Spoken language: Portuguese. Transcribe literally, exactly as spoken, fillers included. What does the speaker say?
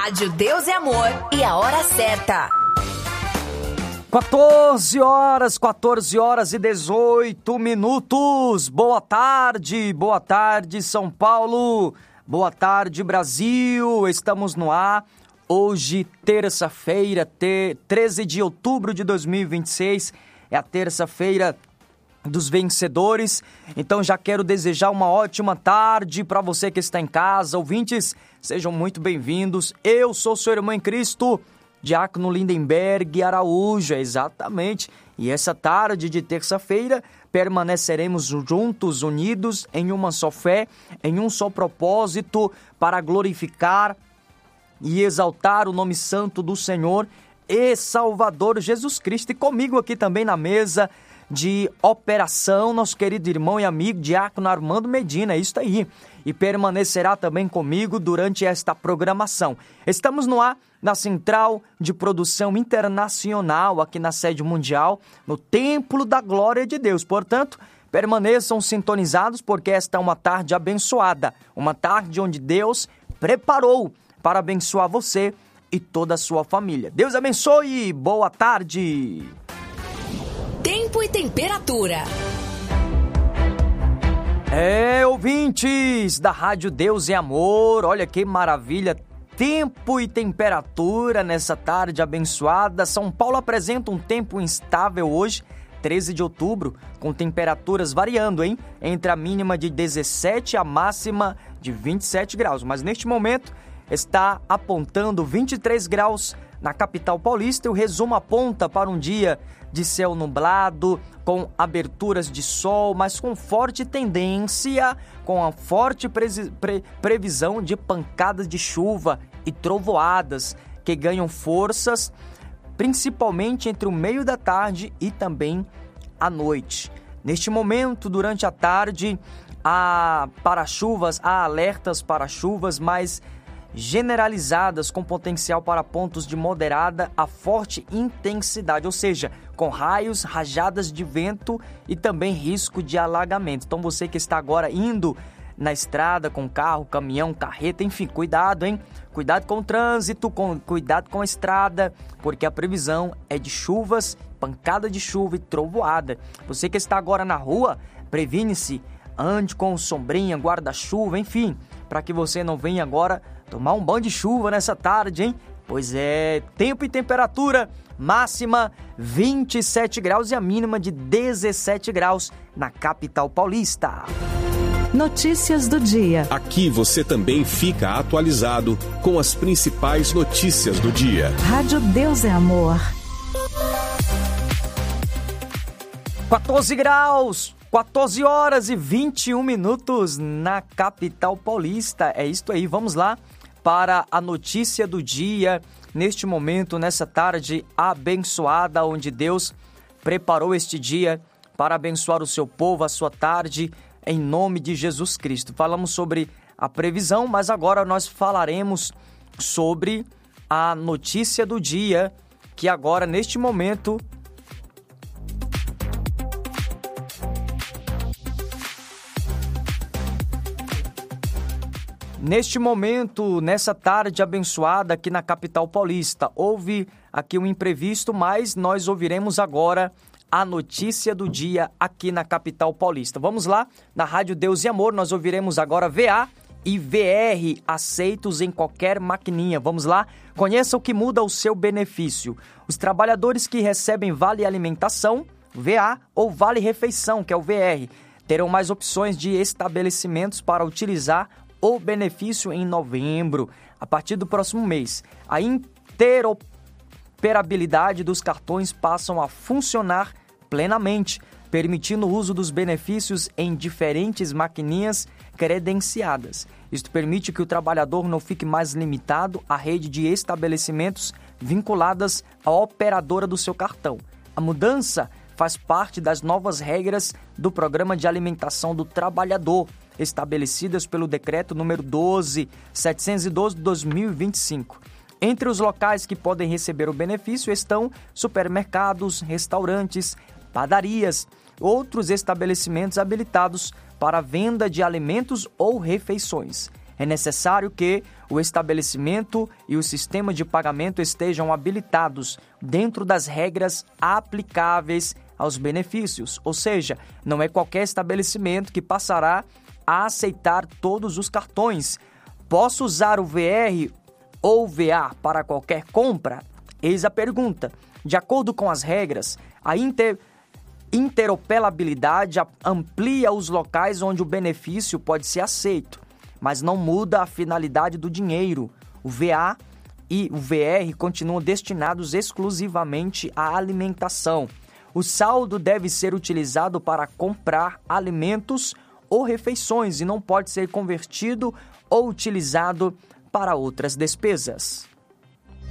Rádio Deus é Amor e a hora certa. quatorze horas, quatorze horas e dezoito minutos. Boa tarde, boa tarde São Paulo, boa tarde Brasil. Estamos no ar. Hoje, terça-feira, treze de outubro de dois mil e vinte e seis, é a terça-feira dos vencedores. Então já quero desejar uma ótima tarde para você que está em casa. Ouvintes, sejam muito bem-vindos. Eu sou seu irmão em Cristo, Diácono Lindenberg Araújo, exatamente. E essa tarde de terça-feira permaneceremos juntos, unidos em uma só fé, em um só propósito, para glorificar e exaltar o nome santo do Senhor e Salvador Jesus Cristo. E comigo aqui também na mesa de operação, nosso querido irmão e amigo Diácono Armando Medina, é isso aí. E permanecerá também comigo durante esta programação. Estamos no ar na Central de Produção Internacional, aqui na sede mundial, no Templo da Glória de Deus. Portanto, permaneçam sintonizados, porque esta é uma tarde abençoada, uma tarde onde Deus preparou para abençoar você e toda a sua família. Deus abençoe, boa tarde! Tempo e temperatura. É, ouvintes da Rádio Deus é Amor, olha que maravilha, tempo e temperatura nessa tarde abençoada. São Paulo apresenta um tempo instável hoje, treze de outubro, com temperaturas variando, hein? Entre a mínima de dezessete e a máxima de vinte e sete graus, mas neste momento está apontando vinte e três graus na capital paulista. E o resumo aponta para um dia de céu nublado, com aberturas de sol, mas com forte tendência, com a forte pre- pre- previsão de pancadas de chuva e trovoadas que ganham forças, principalmente entre o meio da tarde e também à noite. Neste momento, durante a tarde, há para-chuvas, há alertas para chuvas, mas generalizadas com potencial para pontos de moderada a forte intensidade, ou seja, com raios, rajadas de vento e também risco de alagamento. Então você que está agora indo na estrada com carro, caminhão, carreta, enfim, cuidado, hein? Cuidado com o trânsito, com, cuidado com a estrada, porque a previsão é de chuvas, pancada de chuva e trovoada. Você que está agora na rua, previne-se, ande com sombrinha, guarda-chuva, enfim, para que você não venha agora tomar um banho de chuva nessa tarde, hein? Pois é, tempo e temperatura, máxima vinte e sete graus e a mínima de dezessete graus na capital paulista. Notícias do dia. Aqui você também fica atualizado com as principais notícias do dia. Rádio Deus é Amor. quatorze graus, quatorze horas e vinte e um minutos na capital paulista. É isso aí, vamos lá para a notícia do dia, neste momento, nessa tarde abençoada, onde Deus preparou este dia para abençoar o seu povo, a sua tarde, em nome de Jesus Cristo. Falamos sobre a previsão, mas agora nós falaremos sobre a notícia do dia, que agora, neste momento, Neste momento, nessa tarde abençoada aqui na capital paulista, houve aqui um imprevisto, mas nós ouviremos agora a notícia do dia aqui na capital paulista. Vamos lá, na Rádio Deus e Amor, nós ouviremos agora V A e V R aceitos em qualquer maquininha. Vamos lá, conheça o que muda o seu benefício. Os trabalhadores que recebem Vale Alimentação, V A, ou Vale Refeição, que é o V R, terão mais opções de estabelecimentos para utilizar o benefício em novembro. A partir do próximo mês, a interoperabilidade dos cartões passam a funcionar plenamente, permitindo o uso dos benefícios em diferentes maquininhas credenciadas. Isto permite que o trabalhador não fique mais limitado à rede de estabelecimentos vinculadas à operadora do seu cartão. A mudança faz parte das novas regras do Programa de Alimentação do Trabalhador, estabelecidas pelo Decreto número doze mil setecentos e doze de dois mil e vinte e cinco. Entre os locais que podem receber o benefício estão supermercados, restaurantes, padarias, outros estabelecimentos habilitados para a venda de alimentos ou refeições. É necessário que o estabelecimento e o sistema de pagamento estejam habilitados dentro das regras aplicáveis aos benefícios, ou seja, não é qualquer estabelecimento que passará a aceitar todos os cartões. Posso usar o V R ou V A para qualquer compra? Eis a pergunta. De acordo com as regras, a inter... interoperabilidade amplia os locais onde o benefício pode ser aceito, mas não muda a finalidade do dinheiro. O V A e o V R continuam destinados exclusivamente à alimentação. O saldo deve ser utilizado para comprar alimentos ou refeições e não pode ser convertido ou utilizado para outras despesas.